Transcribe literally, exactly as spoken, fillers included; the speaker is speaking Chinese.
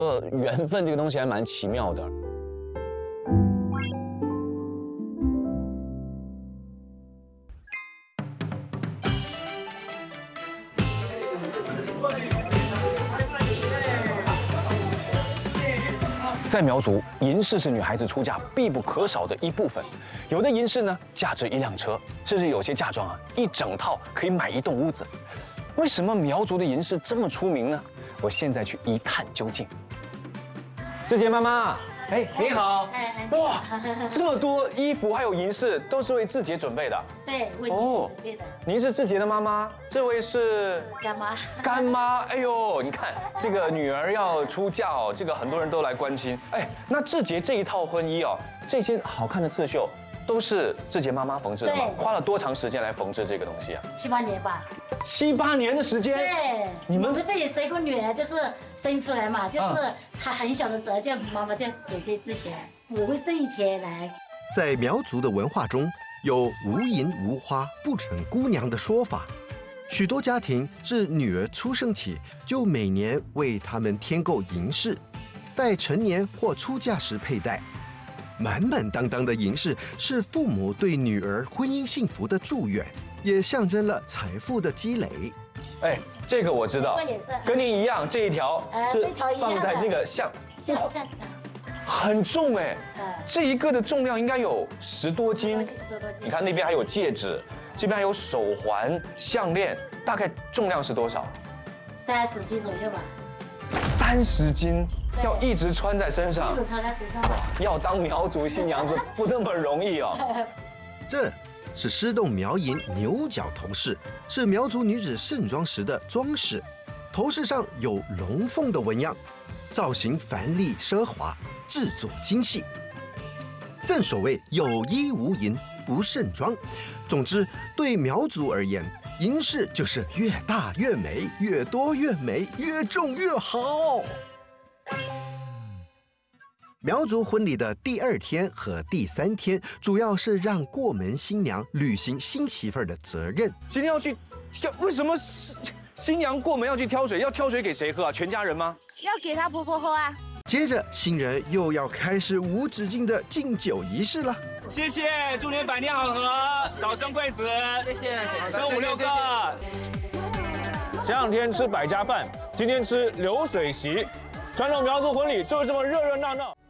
呃，缘分这个东西还蛮奇妙的。在苗族，银饰是女孩子出嫁必不可少的一部分。有的银饰呢，价值一辆车，甚至有些嫁妆啊，一整套可以买一栋屋子。为什么苗族的银饰这么出名呢？我现在去一探究竟。志杰妈妈，哎，你好！ 哎， 哇，这么多衣服还有银饰，都是为志杰准备的。 对，为你准备的。 您是志杰的妈妈，这位是干妈。 干妈，哎呦，你看这个女儿要出嫁哦，这个很多人都来关心。哎，那志杰这一套婚衣哦，这些好看的刺绣都是志杰妈妈缝制的吗？花了多长时间来缝制这个东西啊？ 七八年吧。 七八年的时间。 对， 你们这里生个女儿就是生出来嘛，就是她很小的时候，就妈妈就准备这些，只为这一天来。 在苗族的文化中，有无银无花不成姑娘的说法。许多家庭自女儿出生起，就每年为她们添购银饰，待成年或出嫁时佩戴。满满当当的银饰是父母对女儿婚姻幸福的祝愿，也象征了财富的积累。 哎，这个我知道，跟您一样，这一条是放在这个像像像很重哎，这一个的重量应该有十多斤。 十多斤。 你看那边还有戒指，这边还有手环、项链，大概重量是多少？ 三十斤左右吧。 三十斤，要一直穿在身上， 一直穿在身上。 要当苗族新娘子不那么容易哦。 这是狮洞苗银牛角头饰，是苗族女子盛装时的装饰。头饰上有龙凤的纹样，造型繁丽奢华，制作精细。正所谓有衣无银不盛装。总之，对苗族而言，银饰就是越大越美，越多越美，越重越好。苗族婚礼的第二天和第三天，主要是让过门新娘履行新媳妇儿的责任。 今天要去挑，为什么新娘过门要去挑水？要挑水给谁喝啊？全家人吗？ 要给她婆婆喝啊。 接着，新人又要开始无止境的敬酒仪式了。 谢谢，祝您百年好合，早生贵子。谢谢，生五六个。 前两天吃百家饭，今天吃流水席，传统苗族婚礼就是这么热热闹闹。